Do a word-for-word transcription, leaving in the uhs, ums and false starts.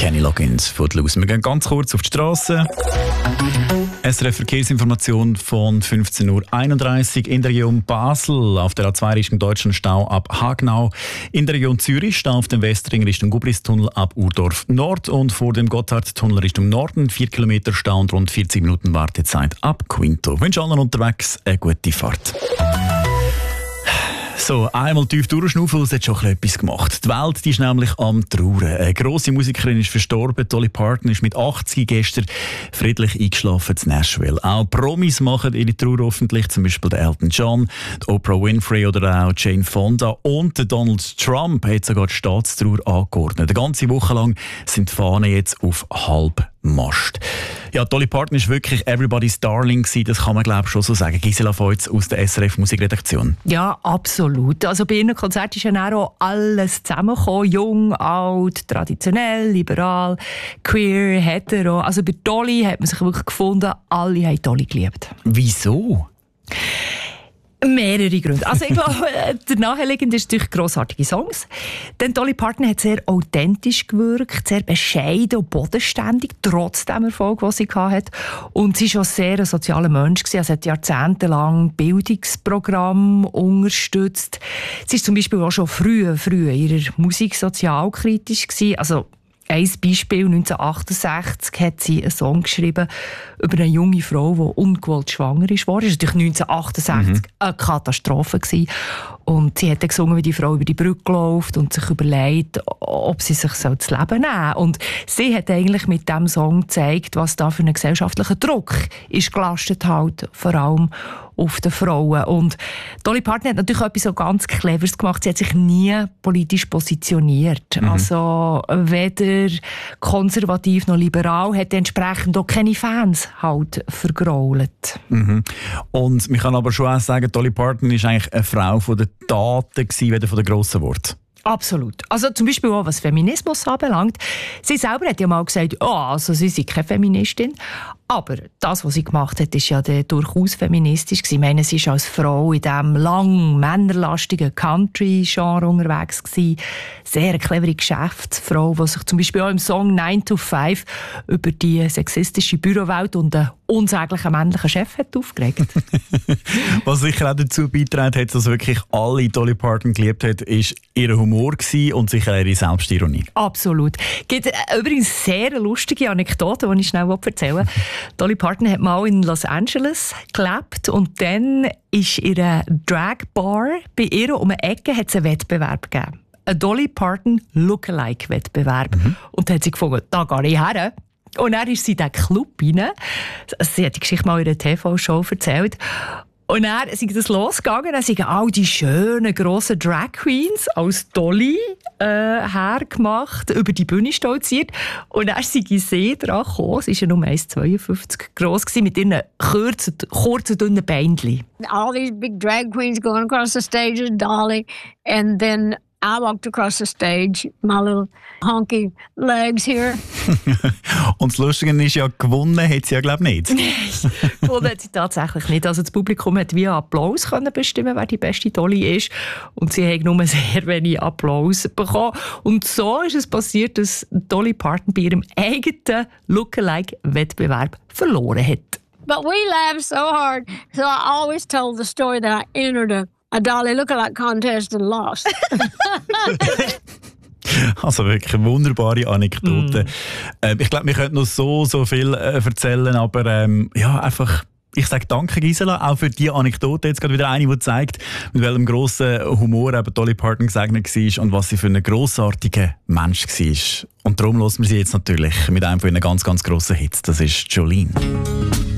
Kenny Loggins von Luz. Wir gehen ganz kurz auf die Straße. S R F-Verkehrsinformation von fünfzehn Uhr einunddreißig in der Region Basel. Auf der A zwei Richtung Deutschland Stau ab Hagenau. In der Region Zürich Stau auf dem Westring Richtung Gubristunnel ab Urdorf Nord. Und vor dem Gotthardtunnel Richtung Norden vier Kilometer Stau und rund vierzig Minuten Wartezeit ab Quinto. Ich wünsche allen unterwegs eine gute Fahrt. So, einmal tief durchschnaufen, es hat schon etwas gemacht. Die Welt die ist nämlich am Trauern. Eine grosse Musikerin ist verstorben, Dolly Parton ist mit achtzig gestern friedlich eingeschlafen in Nashville. Auch Promis machen ihre Trauer öffentlich, zum Beispiel der Elton John, die Oprah Winfrey oder auch Jane Fonda. Und der Donald Trump hat sogar die Staatstrauer angeordnet. Eine ganze Woche lang sind die Fahnen jetzt auf halb Mast. Ja, Dolly Parton ist wirklich everybody's darling gewesen, das kann man glaube ich schon so sagen. Gisela Feutz aus der S R F Musikredaktion. Ja, absolut. Also bei ihren Konzerten ist ja auch alles zusammengekommen. Jung, alt, traditionell, liberal, queer, hetero. Also bei Dolly hat man sich wirklich gefunden, alle haben Dolly geliebt. Wieso? Mehrere Gründe. Also ich glaube, der naheliegende ist natürlich grossartige Songs. Denn Dolly Parton hat sehr authentisch gewirkt, sehr bescheiden und bodenständig, trotz dem Erfolg, den sie hatte. Und sie war auch sehr ein sozialer Mensch. Sie hat jahrzehntelang Bildungsprogramme unterstützt. Sie war zum Beispiel auch schon früh, früh in ihrer Musik sozialkritisch gewesen. Also ein Beispiel, neunzehnhundertachtundsechzig hat sie einen Song geschrieben über eine junge Frau, die ungewollt schwanger ist. Das war natürlich neunzehnhundertachtundsechzig mhm. eine Katastrophe gewesen. Und sie hat dann gesungen, wie die Frau über die Brücke läuft und sich überlegt, ob sie sich das Leben nehmen soll. Und sie hat eigentlich mit diesem Song gezeigt, was da für einen gesellschaftlichen Druck ist gelastet halt, vor allem auf den Frauen. Und Dolly Parton hat natürlich etwas so ganz Cleveres gemacht. Sie hat sich nie politisch positioniert. Mhm. Also weder konservativ noch liberal, hat entsprechend auch keine Fans halt vergrault. Mhm. Und man kann aber schon auch sagen, Dolly Parton ist eigentlich eine Frau von den Taten gewesen, weder von den grossen Worten. Absolut. Also zum Beispiel auch, was Feminismus anbelangt. Sie selber hat ja mal gesagt, oh, also sie sei keine Feministin. Aber das, was sie gemacht hat, ist ja durchaus feministisch. Ich meine, sie war als Frau in diesem lang männerlastigen Country-Genre unterwegs gewesen. Sehr eine clevere Geschäftsfrau, die sich zum Beispiel auch im Song nine to five über die sexistische Bürowelt und einen unsäglichen männlichen Chef hat aufgeregt. Was sicher auch dazu beigetragen hat, dass wirklich alle Dolly Parton geliebt hat, ist ihr Humor gewesen und sicher ihre Selbstironie. Absolut. Es gibt übrigens sehr lustige Anekdote, die ich schnell erzählen will. Dolly Parton hat mal in Los Angeles gelebt und dann ist in einer Drag-Bar bei ihr um eine Ecke hat es einen Wettbewerb gegeben. Ein Dolly Parton Lookalike-Wettbewerb. Mhm. Und dann hat sie gefunden, da gehe ich her. Und dann ist sie in diesen Club rein. Sie hat die Geschichte mal in einer T V-Show erzählt. Und dann ist das losgegangen, dann sind all die schönen, grossen Drag Queens als Dolly äh, hergemacht, über die Bühne stolziert. Und dann sind sie dran gekommen, sie war ja nur eins Komma zweiundfünfzig gross, mit ihren kurzen, kurzen dünnen Beinchen. All these big drag queens going across the stage as Dolly, and then I walked across the stage, my little honky legs here. Und das Lustige ist ja, gewonnen hat sie ja, glaube ich, nicht. Nein, gewonnen hat sie tatsächlich nicht. Also das Publikum hat via Applaus können bestimmen, wer die beste Dolly ist. Und sie hat nur sehr wenig Applaus bekommen. Und so ist es passiert, dass Dolly Parton bei ihrem eigenen Lookalike-Wettbewerb verloren hat. But we laughed so hard, so I always told the story that I entered a A Dolly Lookalike contest and lost. Also wirklich eine wunderbare Anekdote. Mm. Ähm, ich glaube, wir könnten noch so, so viel äh, erzählen, aber ähm, ja, einfach, ich sage danke Gisela, auch für diese Anekdote. Jetzt gerade wieder eine, die zeigt, mit welchem grossen Humor eben Dolly Parton gesegnet war und was sie für ein grossartiger Mensch war. Und darum hören wir sie jetzt natürlich mit einem von ihren ganz, ganz grossen Hits. Das ist Jolene.